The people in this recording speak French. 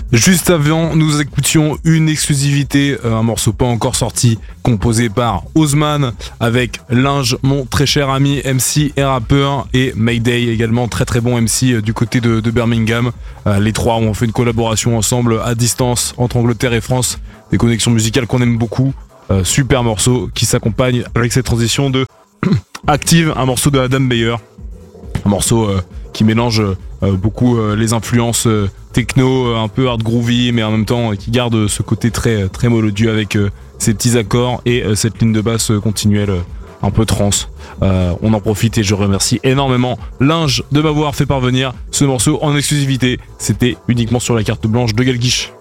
Juste avant, nous écoutions une exclusivité, un morceau pas encore sorti, composé par Ozman avec Linge, mon très cher ami MC et rappeur, et Mayday également, très très bon MC du côté de Birmingham. Les trois ont fait une collaboration ensemble à distance entre Angleterre et France, des connexions musicales qu'on aime beaucoup. Super morceau qui s'accompagne avec cette transition de Active, un morceau de Adam Beyer, un morceau qui mélange beaucoup les influences techno, un peu hard groovy, mais en même temps qui garde ce côté très très mélodieux avec ces petits accords et cette ligne de basse continuelle un peu trance. On en profite et je remercie énormément Linge de m'avoir fait parvenir ce morceau en exclusivité. C'était uniquement sur la carte blanche de Galguiche.